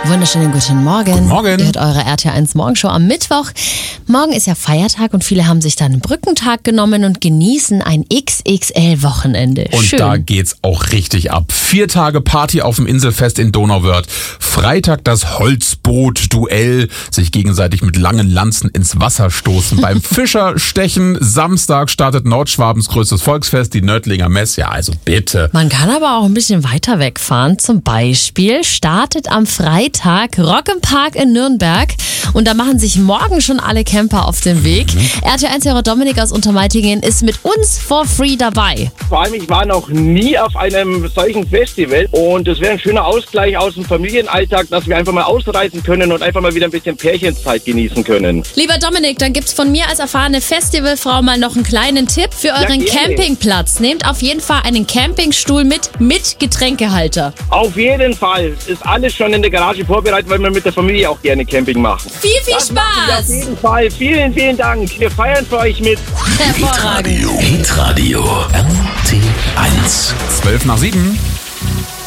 Wunderschönen guten Morgen. Guten Morgen. Ihr hört eure RT1 Morgenshow am Mittwoch. Morgen ist ja Feiertag und viele haben sich dann einen Brückentag genommen und genießen ein XXL-Wochenende. Und Schön. da geht's auch richtig ab. 4 Tage Party auf dem Inselfest in Donauwörth. Freitag das Holzboot-Duell. Sich gegenseitig mit langen Lanzen ins Wasser stoßen. Beim Fischerstechen. Samstag startet Nordschwabens größtes Volksfest, die Nördlinger Mess. Ja, also bitte. Man kann aber auch ein bisschen weiter wegfahren. Zum Beispiel startet am Freitag Rock im Park in Nürnberg. Und da machen sich morgen schon alle Camper auf den Weg. RT1-Hörer Dominik aus Untermeitingen ist mit uns for free dabei. Vor allem, ich war noch nie auf einem solchen Festival und es wäre ein schöner Ausgleich aus dem Familienalltag, dass wir einfach mal ausreisen können und einfach mal wieder ein bisschen Pärchenzeit genießen können. Lieber Dominik, dann gibt's von mir als erfahrene Festivalfrau mal noch einen kleinen Tipp für euren gerne. Campingplatz. Nehmt auf jeden Fall einen Campingstuhl mit Getränkehalter. Auf jeden Fall ist alles schon in der Garage vorbereitet, weil wir mit der Familie auch gerne Camping machen. Viel Das machen wir auf Spaß! jeden Fall. Vielen, vielen Dank. Wir feiern für euch mit. Hervorragend. Hitradio RT1. 12 nach 7.